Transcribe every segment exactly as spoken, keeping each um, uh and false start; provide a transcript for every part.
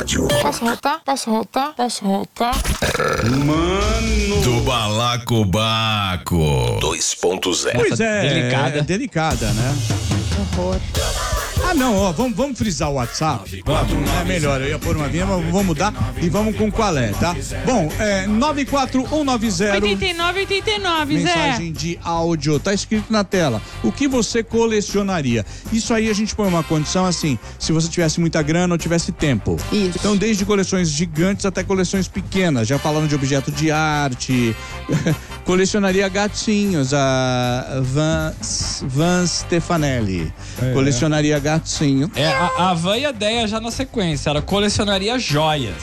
rádio. Posso voltar? Posso voltar? Posso voltar? Mano do Balacobaco dois ponto zero. Pois é, delicada. é delicada, né? Horror. Ah, não, ó, vamos, vamos frisar o WhatsApp. Vamos, é melhor, eu ia pôr uma vinha, mas vamos mudar e vamos com qual é, tá? Bom, é nove quatro um nove zero. oitenta e nove, oitenta e nove, Zé. Mensagem de áudio, tá escrito na tela. O que você colecionaria? Isso aí a gente põe uma condição assim, se você tivesse muita grana ou tivesse tempo. Isso. Então, desde coleções gigantes até coleções pequenas, já falando de objeto de arte. Colecionaria gatinhos, a Van, Van Stefanelli. É. Colecionaria gatinho. É, a, a Van e a Deia já na sequência, ela colecionaria joias.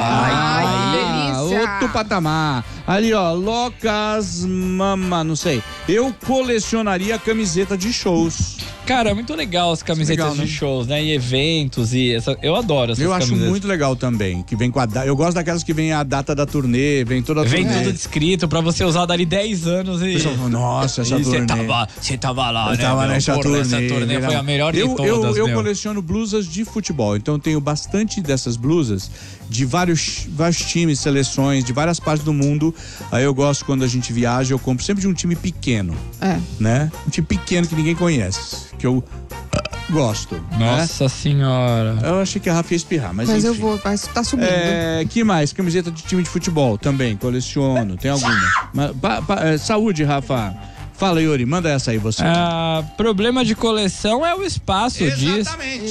Ai, que delícia. outro patamar. Ali, ó, Locas Mama, não sei. Eu colecionaria camiseta de shows. Cara, é muito legal as camisetas Legal, né? de shows, né? E eventos e essa, eu adoro essas Eu acho camisetas. muito legal também, que vem com a data. Eu gosto daquelas que vem a data da turnê, vem toda a Vem turnê. tudo descrito pra você usar dali dez anos e... Pessoal fala, nossa, essa E turnê. Você tava, você tava lá, Eu né? tava meu? nessa Porra, turnê. Essa turnê né? foi a melhor eu, de todas, eu, eu meu. coleciono blusas de futebol, então eu tenho bastante dessas blusas de vários, vários times, seleções, de várias partes do mundo. Aí eu gosto, quando a gente viaja, eu compro sempre de um time pequeno, É. né? Um time pequeno que ninguém conhece, que eu gosto. Nossa né? senhora. Eu achei que a Rafa ia espirrar, mas, Mas eu enfim. vou, vai, tá subindo. É, que mais? Camiseta de time de futebol também, coleciono, tem alguma. Mas, pa- pa- é, saúde, Rafa. Fala, Yuri, manda essa aí, você. Ah, problema de coleção é o espaço, diz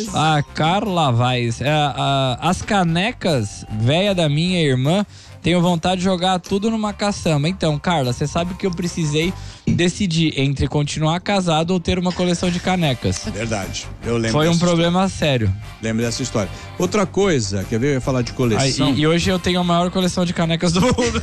a Carla Vaz. É, a- as canecas velha da minha irmã, tenho vontade de jogar tudo numa caçamba. Então, Carla, você sabe que eu precisei decidir entre continuar casado ou ter uma coleção de canecas. Verdade, eu lembro. Foi um dessa problema sério. história. Lembro dessa história. Outra coisa, quer ver? Eu ia falar de Aí, coleção. e, e hoje eu tenho a maior coleção de canecas do mundo.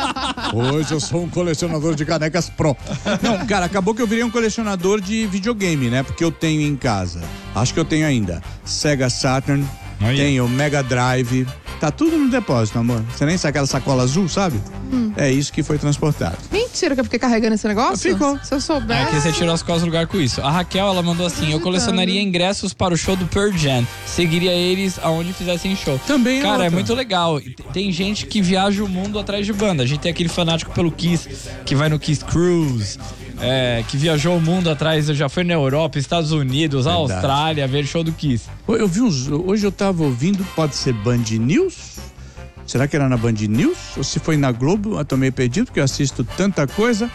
Hoje eu sou um colecionador de canecas pro. Não, cara, acabou que eu virei um colecionador de videogame, né? Porque eu tenho em casa. Acho que eu tenho ainda Sega Saturn, Aí. tenho Mega Drive. Tá tudo no depósito, amor. Você nem sabe aquela sacola azul, sabe? É isso que foi transportado. Mentira que eu fiquei carregando esse negócio? Ficou. Se eu É soubesse. que você tirou as coisas do lugar com isso. A Raquel, ela mandou assim: eu colecionaria ingressos para o show do Pearl Jam. Seguiria eles aonde fizessem show. Também é Cara, é outra. muito legal. E t- Tem gente que viaja o mundo atrás de banda. A gente tem aquele fanático pelo Kiss, que vai no Kiss Cruise. É, que viajou o mundo atrás, já foi na Europa, Estados Unidos, Verdade. Austrália, ver show do Kiss. Eu vi uns. Hoje eu tava ouvindo, pode ser Band News? Será que era na Band News? Ou se foi na Globo? Eu tô meio perdido, porque eu assisto tanta coisa.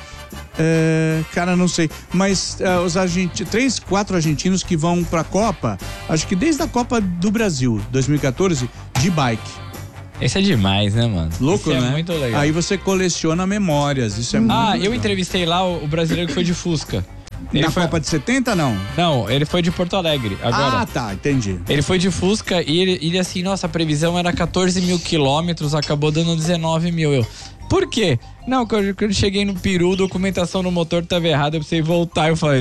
É, cara, não sei. Mas é, os argentinos, três, quatro argentinos que vão pra Copa, acho que desde a Copa do Brasil, dois mil e quatorze, de bike. Esse é demais, né, mano? Louco, Isso né? é muito legal. Aí você coleciona memórias. Isso é muito Ah, legal. eu entrevistei lá o, o brasileiro que foi de Fusca. Ele Na foi... Copa de setenta, não? Não, ele foi de Porto Alegre, agora. Ah, tá, entendi. Ele foi de Fusca e ele, ele assim, nossa, a previsão era quatorze mil quilômetros, acabou dando dezenove mil. Eu, por quê? Não, quando quando eu cheguei no Peru, documentação no motor tava errada, eu precisei voltar. Eu falei,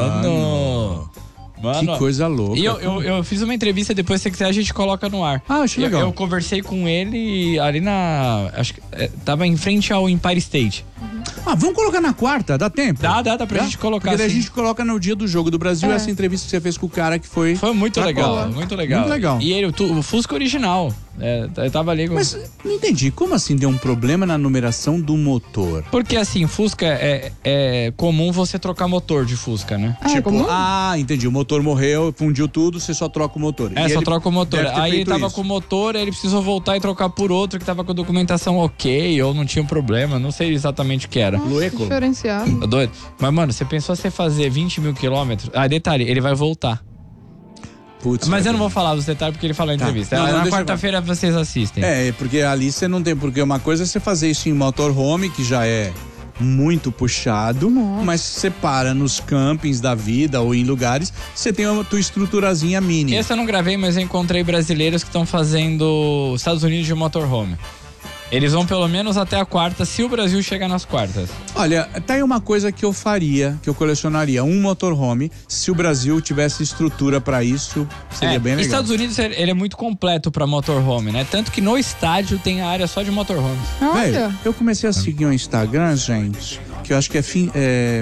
mano... Mano, Que coisa louca. E eu, eu, eu fiz uma entrevista, depois se você quiser a gente coloca no ar. Ah, acho Eu- legal. Eu, conversei com ele ali na... Acho que é, tava em frente ao Empire State. Ah, vamos colocar na quarta, dá tempo? Dá, dá, dá pra gente colocar, Porque daí a assim. gente coloca no dia do jogo do Brasil É. essa entrevista que você fez com o cara que foi... Foi muito pra legal, Copa. muito legal. Muito legal. E ele, o, tu- o Fusca original. É, eu tava ali com... Mas não entendi, como assim deu um problema na numeração do motor? Porque assim, Fusca é, é comum você trocar motor de Fusca, né? Ah, é tipo, comum? ah, entendi, o motor morreu, fundiu tudo, você só troca o motor. É, E só ele troca o motor. deve ter Aí ele feito tava isso. com o motor, aí ele precisou voltar e trocar por outro que tava com a documentação ok, ou não tinha problema, não sei exatamente o que era. Lueco. Diferenciado. Tá doido? Mas, mano, você pensou você fazer vinte mil quilômetros? Ah, detalhe, ele vai voltar. Putz, Mas eu não cara. vou falar dos detalhes porque ele falou na Tá. entrevista. Não, não, Na deixa eu quarta-feira vocês assistem. É, porque ali você não tem, porque uma coisa é você fazer isso em motorhome, que já é muito puxado, mas você para nos campings da vida ou em lugares, você tem uma tua estruturazinha mini. Esse eu não gravei, mas eu encontrei brasileiros que estão fazendo Estados Unidos de motorhome. Eles vão pelo menos até a quarta, se o Brasil chegar nas quartas. Olha, tá aí uma coisa que eu faria, que eu colecionaria, um motorhome, se o Brasil tivesse estrutura pra isso, seria É, bem legal. Estados Unidos ele é muito completo pra motorhome, né? Tanto que no estádio tem a área só de motorhome. Velho, Olha. eu comecei a seguir um Instagram, gente, que eu acho que é, fim, é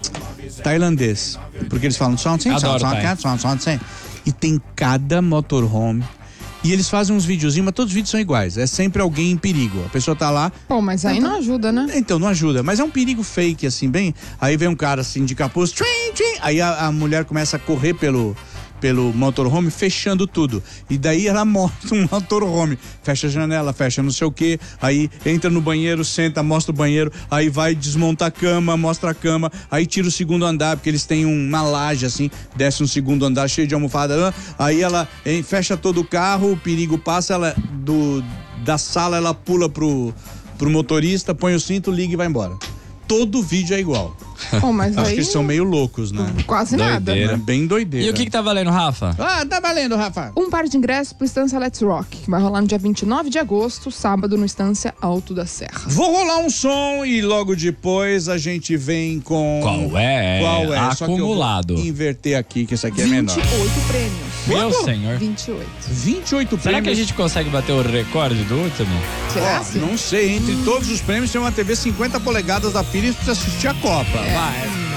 tailandês, porque eles falam só Adoro Thai. e tem cada motorhome E eles fazem uns videozinhos, mas todos os vídeos são iguais. É sempre alguém em perigo. A pessoa tá lá. Pô, mas aí não ajuda, né? Então, não ajuda. Mas é um perigo fake, assim, bem. Aí vem um cara assim de capuz. Trim, trim, aí a, a mulher começa a correr pelo. pelo motorhome, fechando tudo. E daí ela mostra um motorhome. Fecha a janela, fecha não sei o quê. Aí entra no banheiro, senta, mostra o banheiro. Aí vai, desmonta a cama, mostra a cama. Aí tira o segundo andar, porque eles têm uma laje assim, desce um segundo andar cheio de almofada. Aí ela hein, fecha todo o carro, o perigo passa, ela do, da sala ela pula pro, pro motorista, põe o cinto, liga e vai embora. Todo vídeo é igual. Pô, mas Acho aí que eles são meio loucos, né? quase nada. Doideira. É bem doideira. E o que que tá valendo, Rafa? Ah, tá valendo, Rafa. Um par de ingressos pro Estância Let's Rock, que vai rolar no dia vinte e nove de agosto, sábado, no Estância Alto da Serra. Vou rolar um som e logo depois a gente vem com... Qual é? Qual é? Só que eu vou Acumulado. inverter aqui, que esse aqui é vinte menor. e oito prêmios. Meu Quanto? senhor. vinte e oito. vinte e oito Será prêmios. que a gente consegue bater o recorde do último? Será? Ó, não sei, entre todos os prêmios tem uma T V cinquenta polegadas da Philips pra assistir a Copa. Vai.